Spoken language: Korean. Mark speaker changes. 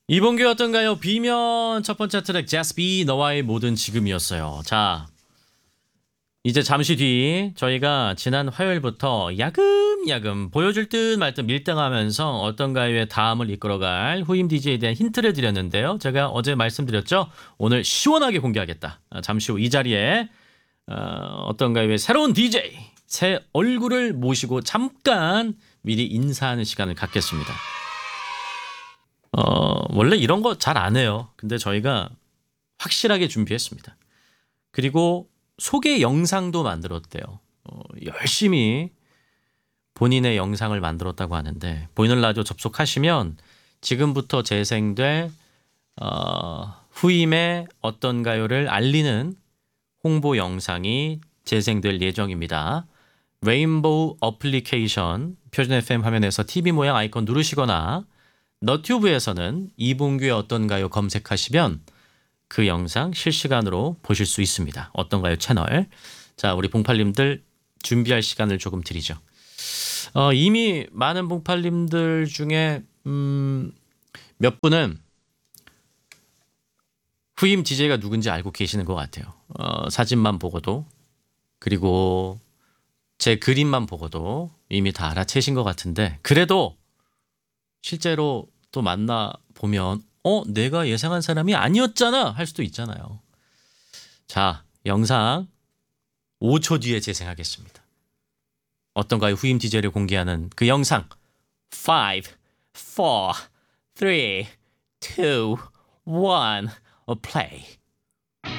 Speaker 1: 이번 게 어떤가요? 비면 첫 번째 트랙 제스비 너와의 모든 지금이었어요. 자, 이제 잠시 뒤 저희가 지난 화요일부터 야금야금 보여줄 듯 말 듯 밀당하면서 어떤가요의 다음을 이끌어갈 후임 DJ에 대한 힌트를 드렸는데요. 제가 어제 말씀드렸죠. 오늘 시원하게 공개하겠다. 잠시 후 이 자리에 어떤가요의 새로운 DJ 새 얼굴을 모시고 잠깐 미리 인사하는 시간을 갖겠습니다. 원래 이런 거 잘 안 해요. 근데 저희가 확실하게 준비했습니다. 그리고 소개 영상도 만들었대요. 열심히 본인의 영상을 만들었다고 하는데 보이는 라디오 접속하시면 지금부터 재생될 후임의 어떤가요를 알리는 홍보 영상이 재생될 예정입니다. 레인보우 어플리케이션 표준 FM 화면에서 TV 모양 아이콘 누르시거나 너튜브에서는 이봉규의 어떤가요 검색하시면 그 영상 실시간으로 보실 수 있습니다. 어떤가요 채널. 자, 우리 봉팔님들 준비할 시간을 조금 드리죠. 이미 많은 봉팔님들 중에 몇 분은 후임 DJ가 누군지 알고 계시는 것 같아요. 사진만 보고도 그리고 제 그림만 보고도 이미 다 알아채신 것 같은데 그래도 실제로 또 만나보면 내가 예상한 사람이 아니었잖아 할 수도 있잖아요. 자, 영상 5초 뒤에 재생하겠습니다. 어떤가요? 후임 DJ를 공개하는 그 영상 5, 4, 3, 2, 1 play.